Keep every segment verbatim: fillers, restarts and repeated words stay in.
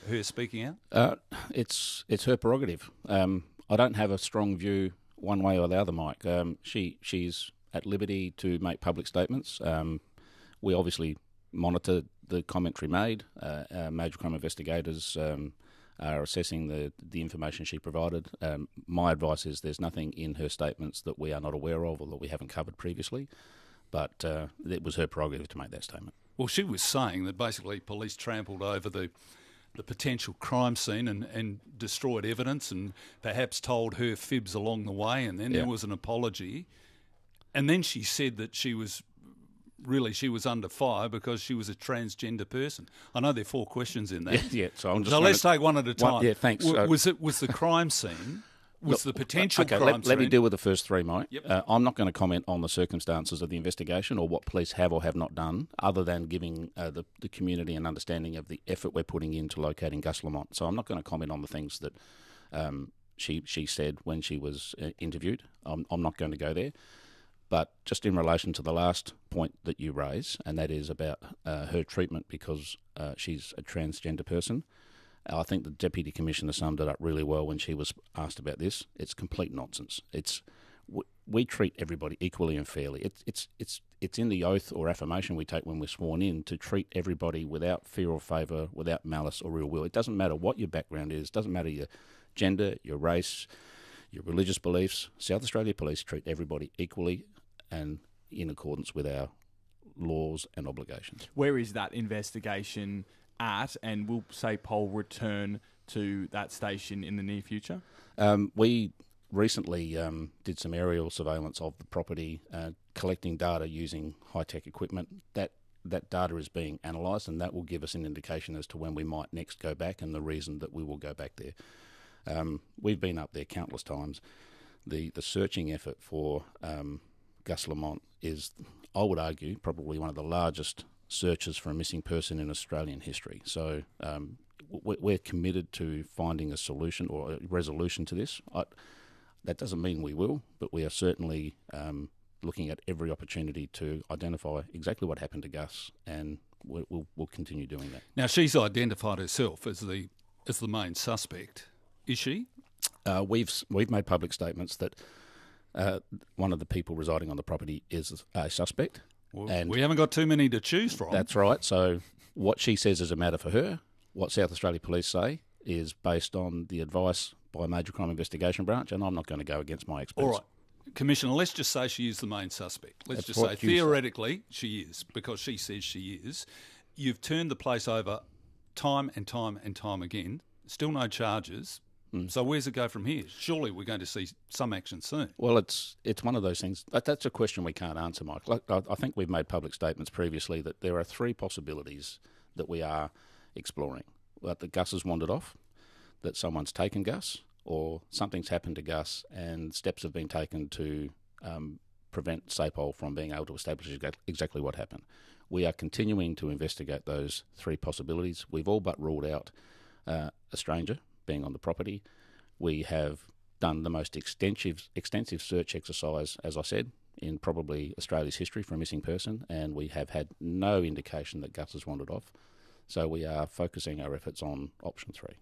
her speaking out? Uh, it's it's her prerogative. Um, I don't have a strong view one way or the other, Mike. Um, she she's at liberty to make public statements. Um, we obviously monitor the commentary made. Uh, our major crime investigators um, are assessing the the information she provided. Um, my advice is there's nothing in her statements that we are not aware of or that we haven't covered previously, but uh, it was her prerogative to make that statement. Well, she was saying that basically police trampled over the the potential crime scene and, and destroyed evidence and perhaps told her fibs along the way, and then Yeah. there was an apology. And then she said that she was really she was under fire because she was a transgender person. I know there are four questions in that. Yeah, yeah. So I'm just. So trying let's to- take one at a time. One- yeah, thanks. W- Uh, was it was the crime scene? Was Look, the potential okay, crime let, let me scene? deal with the first three, Mike. Yep. Uh, I'm not going to comment on the circumstances of the investigation or what police have or have not done, other than giving uh, the, the community an understanding of the effort we're putting into locating Gus Lamont. So I'm not going to comment on the things that um, she she said when she was uh, interviewed. I'm, I'm not going to go there. But just in relation to the last point that you raise, and that is about uh, her treatment because uh, she's a transgender person, I think the Deputy Commissioner summed it up really well when she was asked about this. It's complete nonsense. It's we, we treat everybody equally and fairly. It's it's it's it's in the oath or affirmation we take when we're sworn in to treat everybody without fear or favour, without malice or ill will. It doesn't matter what your background is. It doesn't matter your gender, your race, your religious beliefs. South Australia Police treat everybody equally and in accordance with our laws and obligations. Where is that investigation at, and will Say Pol return to that station in the near future? Um, we recently um, did some aerial surveillance of the property, uh, collecting data using high-tech equipment. That that data is being analysed, and that will give us an indication as to when we might next go back and the reason that we will go back there. Um, we've been up there countless times. The the searching effort for um, Gus Lamont is, I would argue, probably one of the largest searches for a missing person in Australian history. So um, we're committed to finding a solution or a resolution to this. I, that doesn't mean we will, but we are certainly um, looking at every opportunity to identify exactly what happened to Gus, and we'll, we'll, we'll continue doing that. Now, she's identified herself as the as the main suspect. Is she? Uh, we've we've made public statements that uh, one of the people residing on the property is a suspect. Well, and we haven't got too many to choose from. That's right. So what she says is a matter for her. What South Australia Police say is based on the advice by Major Crime Investigation Branch, and I'm not going to go against my experts. All right. Commissioner, let's just say she is the main suspect. Let's That's just say what you say. theoretically she is, because she says she is. You've turned the place over time and time and time again. Still no charges. Mm. So where's it go from here? Surely we're going to see some action soon. Well, it's it's one of those things. That, that's a question we can't answer, Mike. Like, I, I think we've made public statements previously that there are three possibilities that we are exploring. That the Gus has wandered off, that someone's taken Gus, or something's happened to Gus and steps have been taken to um, prevent S A P O L from being able to establish exact- exactly what happened. We are continuing to investigate those three possibilities. We've all but ruled out uh, a stranger being on the property. We have done the most extensive extensive search exercise, as I said, in probably Australia's history for a missing person, and we have had no indication that Gus has wandered off. So we are focusing our efforts on option three.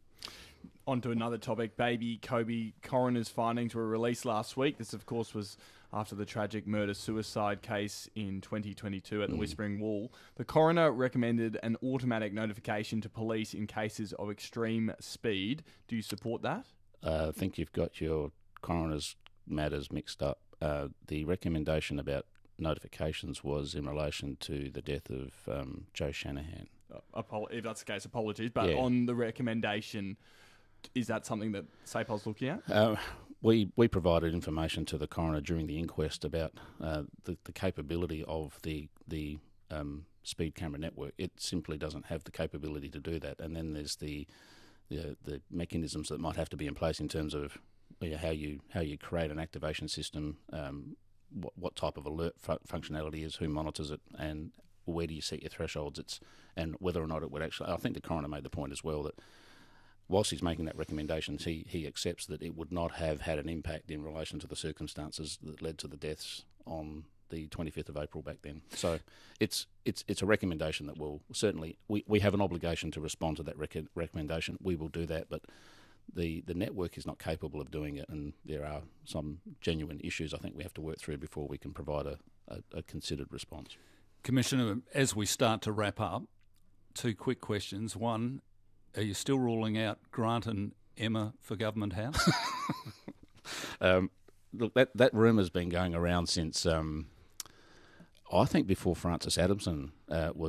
On to another topic. Baby Kobe coroner's findings were released last week. This, of course, was after the tragic murder-suicide case in twenty twenty-two at the Mm. Whispering Wall. The coroner recommended an automatic notification to police in cases of extreme speed. Do you support that? Uh, I think you've got your coroner's matters mixed up. Uh, the recommendation about notifications was in relation to the death of um, Joe Shanahan. Uh, apol- if that's the case, apologies. But Yeah. on the recommendation, is that something that S A P Ol's looking at? Uh, we we provided information to the coroner during the inquest about uh, the, the capability of the the um, speed camera network. It simply doesn't have the capability to do that. And then there's the the, the mechanisms that might have to be in place in terms of you know, how you how you create an activation system, um, what what type of alert fu- functionality is, who monitors it, and where do you set your thresholds? It's and whether or not it would actually. I think the coroner made the point as well that whilst he's making that recommendation, he, he accepts that it would not have had an impact in relation to the circumstances that led to the deaths on the twenty-fifth of April back then. So it's it's it's a recommendation that we'll certainly we, we have an obligation to respond to that rec- recommendation. We will do that, but the the network is not capable of doing it, and there are some genuine issues I think we have to work through before we can provide a, a, a considered response. Commissioner, as we start to wrap up, two quick questions. One, are you still ruling out Grant and Emma for Government House? um, look, that, that rumour's been going around since, um, I think, before Francis Adamson uh, was